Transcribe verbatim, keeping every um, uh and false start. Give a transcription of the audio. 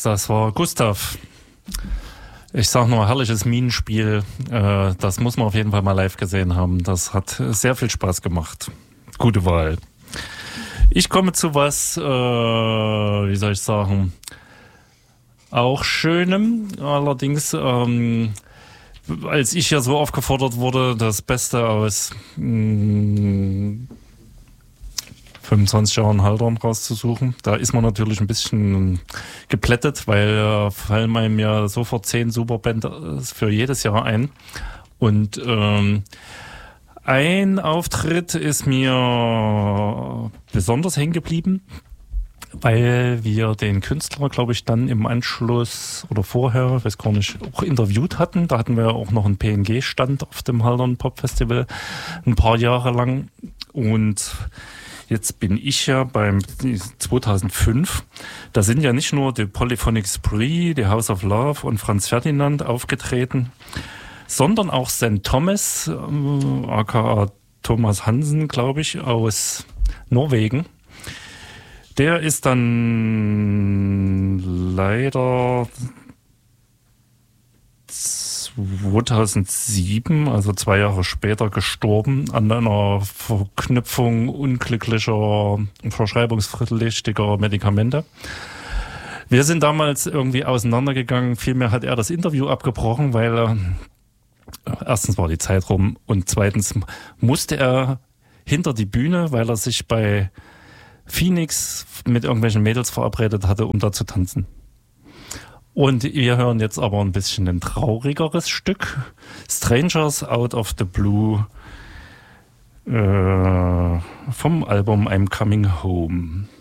das war Gustav. Ich sag nur, herrliches Minenspiel. Äh, das muss man auf jeden Fall mal live gesehen haben. Das hat sehr viel Spaß gemacht. Gute Wahl. Ich komme zu was, äh, wie soll ich sagen, auch Schönem. Allerdings, ähm, als ich ja so aufgefordert wurde, das Beste aus mh, fünfundzwanzig Jahren Haldern rauszusuchen, da ist man natürlich ein bisschen geplättet, weil äh, fallen einem ja sofort zehn Superbände für jedes Jahr ein. Und ähm, ein Auftritt ist mir besonders hängen geblieben, weil wir den Künstler, glaube ich, dann im Anschluss oder vorher, ich weiß gar nicht, auch interviewt hatten. Da hatten wir auch noch einen P N G-Stand auf dem Haldern Pop Festival ein paar Jahre lang. Und jetzt bin ich ja beim zweitausendfünf. Da sind ja nicht nur die Polyphonic Spree, die House of Love und Franz Ferdinand aufgetreten, sondern auch Sankt Thomas, äh, aka Thomas Hansen, glaube ich, aus Norwegen. Der ist dann leider zweitausendsieben, also zwei Jahre später, gestorben an einer Verknüpfung unglücklicher, verschreibungspflichtiger Medikamente. Wir sind damals irgendwie auseinandergegangen. Vielmehr hat er das Interview abgebrochen, weil er erstens war die Zeit rum und zweitens musste er hinter die Bühne, weil er sich bei Phoenix mit irgendwelchen Mädels verabredet hatte, um da zu tanzen. Und wir hören jetzt aber ein bisschen ein traurigeres Stück. Strangers Out of the Blue äh, vom Album I'm Coming Home.